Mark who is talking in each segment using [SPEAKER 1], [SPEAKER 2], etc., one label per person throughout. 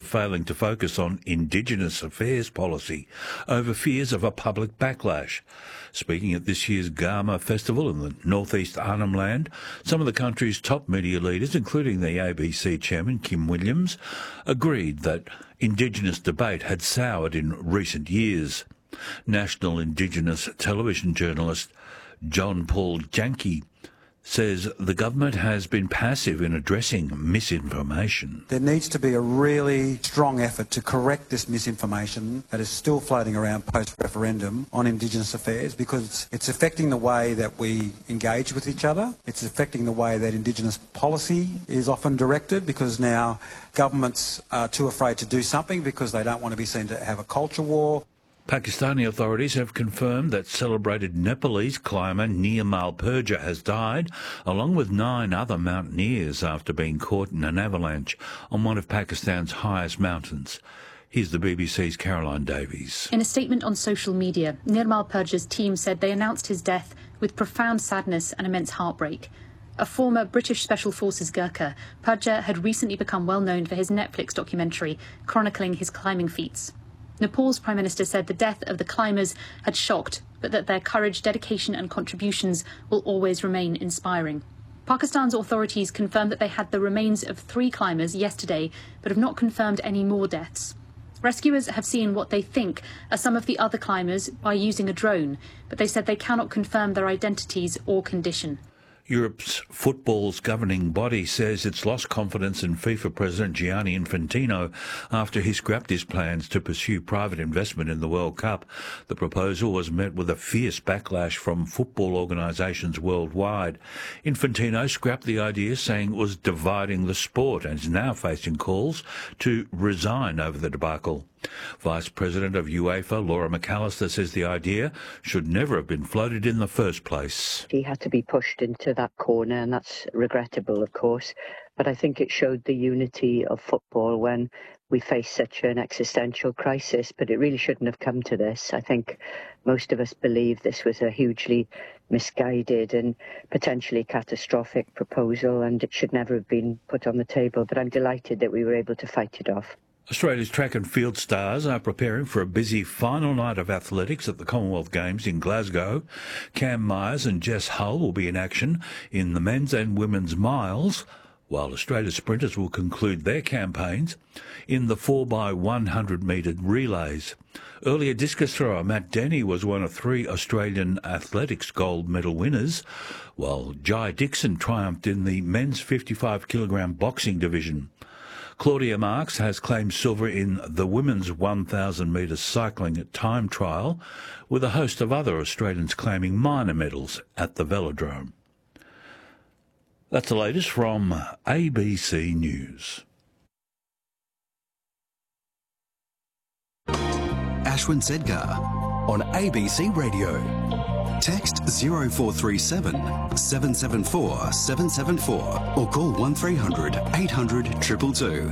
[SPEAKER 1] failing to focus on Indigenous affairs policy over fears of a public backlash. Speaking at this year's Garma Festival in the northeast Arnhem Land, some of the country's top media leaders, including the ABC chairman Kim Williams, agreed that Indigenous debate had soured in recent years. National Indigenous television journalist John Paul Janke says the government has been passive in addressing misinformation.
[SPEAKER 2] There needs to be a really strong effort to correct this misinformation that is still floating around post-referendum on Indigenous affairs, because it's affecting the way that we engage with each other. It's affecting the way that Indigenous policy is often directed, because now governments are too afraid to do something because they don't want to be seen to have a culture war.
[SPEAKER 1] Pakistani authorities have confirmed that celebrated Nepalese climber Nirmal Purja has died, along with 9 other mountaineers, after being caught in an avalanche on one of Pakistan's highest mountains. Here's the BBC's Caroline Davies.
[SPEAKER 3] In a statement on social media, Nirmal Purja's team said they announced his death with profound sadness and immense heartbreak. A former British Special Forces Gurkha, Purja had recently become well known for his Netflix documentary chronicling his climbing feats. Nepal's Prime Minister said the death of the climbers had shocked, but that their courage, dedication and contributions will always remain inspiring. Pakistan's authorities confirmed that they had the remains of 3 climbers yesterday, but have not confirmed any more deaths. Rescuers have seen what they think are some of the other climbers by using a drone, but they said they cannot confirm their identities or condition.
[SPEAKER 1] Europe's football's governing body says it's lost confidence in FIFA President Gianni Infantino after he scrapped his plans to pursue private investment in the World Cup. The proposal was met with a fierce backlash from football organisations worldwide. Infantino scrapped the idea, saying it was dividing the sport, and is now facing calls to resign over the debacle. Vice President of UEFA, Laura McAllister, says the idea should never have been floated in the first place.
[SPEAKER 4] He had to be pushed into that corner, and that's regrettable, of course. But I think it showed the unity of football when we face such an existential crisis. But it really shouldn't have come to this. I think most of us believe this was a hugely misguided and potentially catastrophic proposal, and it should never have been put on the table. But I'm delighted that we were able to fight it off.
[SPEAKER 1] Australia's track and field stars are preparing for a busy final night of athletics at the Commonwealth Games in Glasgow. Cam Myers and Jess Hull will be in action in the men's and women's miles, while Australia's sprinters will conclude their campaigns in the 4x100 metre relays. Earlier discus thrower Matt Denny was one of 3 Australian athletics gold medal winners, while Jai Dixon triumphed in the men's 55-kilogram boxing division. Claudia Marks has claimed silver in the women's 1,000 metre cycling time trial, with a host of other Australians claiming minor medals at the velodrome. That's the latest from ABC News.
[SPEAKER 5] Ashwin Sedgar on ABC Radio. Text 0437 774 774 or call 1300 800 222.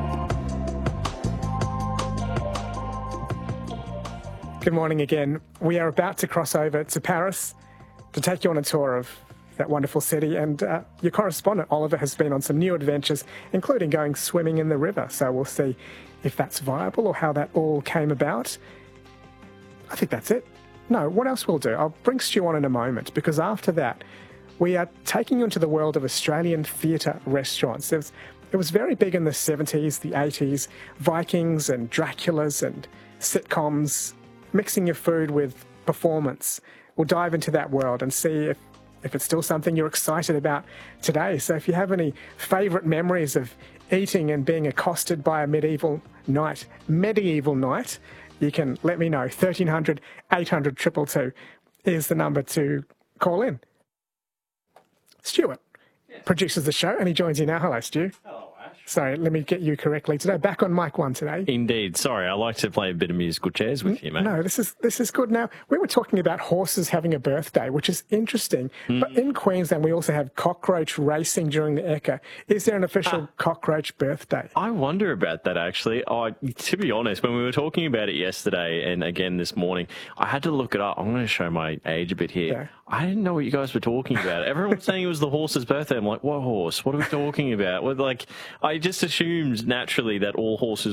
[SPEAKER 6] Good morning again. We are about to cross over to Paris to take you on a tour of that wonderful city, and your correspondent Oliver has been on some new adventures, including going swimming in the river. So we'll see if that's viable or how that all came about. I think that's it. No, what else we'll do? I'll bring Stu on in a moment, because after that, we are taking you into the world of Australian theatre restaurants. It was very big in the 70s, the 80s, Vikings and Draculas and sitcoms, mixing your food with performance. We'll dive into that world and see if it's still something you're excited about today. So if you have any favourite memories of eating and being accosted by a medieval knight, you can let me know. 1300 800 222 is the number to call in. Stuart produces the show, and he joins you now. Hello, Stu.
[SPEAKER 7] Hello, Ash.
[SPEAKER 6] Sorry, let me get you correctly today. Back on mic 1 today.
[SPEAKER 7] Indeed. Sorry, I like to play a bit of musical chairs with you, mate.
[SPEAKER 6] No, this is good. Now, we were talking about horses having a birthday, which is interesting. But in Queensland, we also have cockroach racing during the Ekka. Is there an official cockroach birthday?
[SPEAKER 7] I wonder about that, actually. To be honest, when we were talking about it yesterday and again this morning, I had to look it up. I'm going to show my age a bit here. Yeah. I didn't know what you guys were talking about. Everyone was saying it was the horse's birthday. I'm like, what horse? What are we talking about? Well, I just assumed naturally that all horses